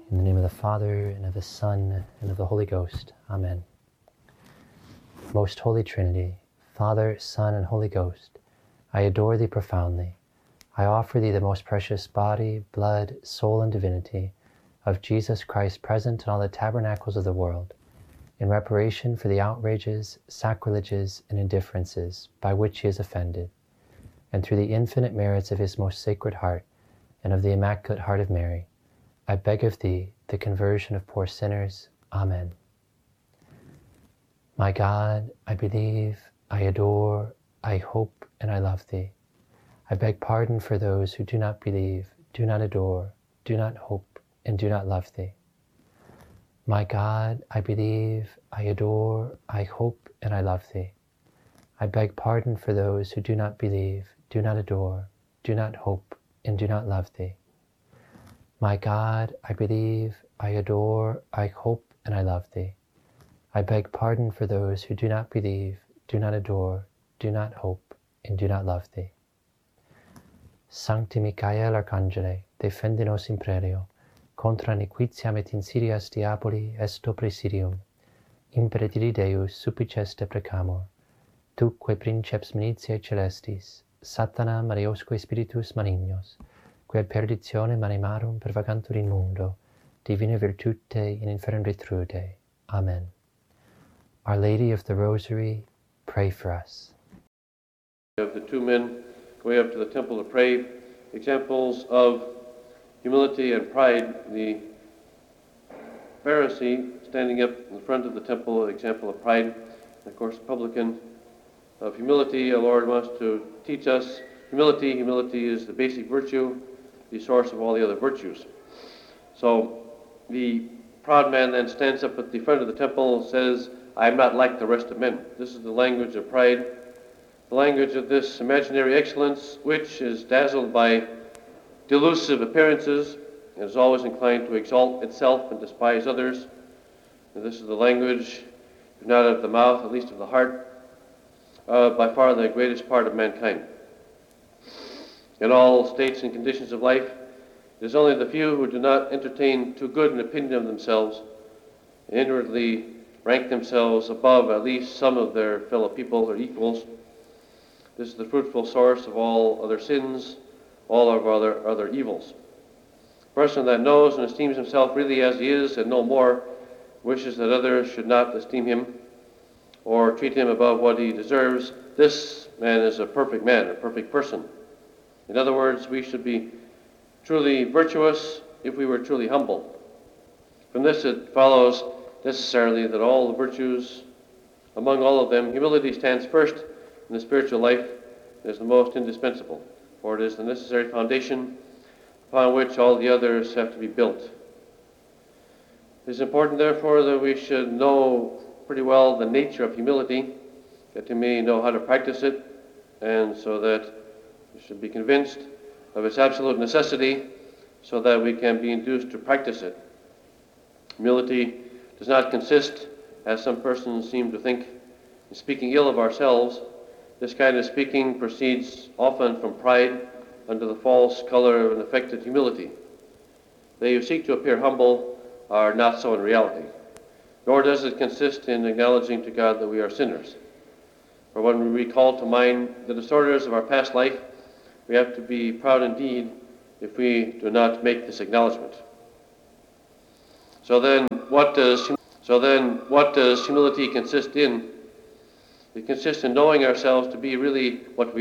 In the name of the Father, and of the Son, and of the Holy Ghost. Amen. Most Holy Trinity, Father, Son, and Holy Ghost, I adore Thee profoundly. I offer Thee the most precious body, blood, soul, and divinity of Jesus Christ present in all the tabernacles of the world, in reparation for the outrages, sacrileges, and indifferences by which He is offended, and through the infinite merits of His most sacred heart and of the Immaculate Heart of Mary, I beg of Thee the conversion of poor sinners. Amen. My God, I believe, I adore, I hope, and I love Thee. I beg pardon for those who do not believe, do not adore, do not hope, and do not love Thee. My God, I believe, I adore, I hope, and I love Thee. I beg pardon for those who do not believe, do not adore, do not hope, and do not love Thee. My God, I believe, I adore, I hope, and I love Thee. I beg pardon for those who do not believe, do not adore, do not hope, and do not love Thee. Sancti Michael Arcangele, defende nos imperio, contra nequitiam et insidias diaboli esto presidium, impediri Deus supplices te precamur, tuque princeps militiae celestis, Satana Mariosque spiritus malignos, quae ad perditionem animarum pervagantur in mundo, divina virtute in infernum detrude. Amen. Our Lady of the Rosary, pray for us. Of the two men going up to the temple to pray, examples of humility and pride. The Pharisee standing up in front of the temple, example of pride. And of course, the publican of humility. Our Lord wants to teach us humility. Humility is the basic virtue, the source of all the other virtues. So the proud man then stands up at the front of the temple and says, I am not like the rest of men. This is the language of pride, the language of this imaginary excellence, which is dazzled by delusive appearances and is always inclined to exalt itself and despise others. And this is the language, if not of the mouth, at least of the heart, by far the greatest part of mankind. In all states and conditions of life, it is only the few who do not entertain too good an opinion of themselves and inwardly rank themselves above at least some of their fellow people or equals. This is the fruitful source of all other sins, all of other evils. A person that knows and esteems himself really as he is and no more wishes that others should not esteem him or treat him above what he deserves. This man is a perfect man, a perfect person. In other words, we should be truly virtuous if we were truly humble. From this it follows necessarily that all the virtues, among all of them, humility stands first in the spiritual life and is the most indispensable, for it is the necessary foundation upon which all the others have to be built. It is important, therefore, that we should know pretty well the nature of humility, that we may know how to practice it, and so that we should be convinced of its absolute necessity so that we can be induced to practice it. Humility does not consist, as some persons seem to think, in speaking ill of ourselves. This kind of speaking proceeds often from pride under the false color of an affected humility. They who seek to appear humble are not so in reality. Nor does it consist in acknowledging to God that we are sinners. For when we recall to mind the disorders of our past life, we have to be proud indeed if we do not make this acknowledgement. So then, what does humility consist in? It consists in knowing ourselves to be really what we